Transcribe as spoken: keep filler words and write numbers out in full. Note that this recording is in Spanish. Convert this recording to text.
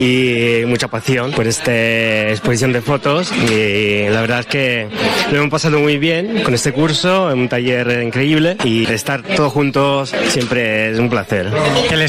y mucha pasión por esta exposición de fotos, y la verdad es que lo hemos pasado muy bien con este curso, un taller increíble, y estar todos juntos siempre es un placer. ¿Qué les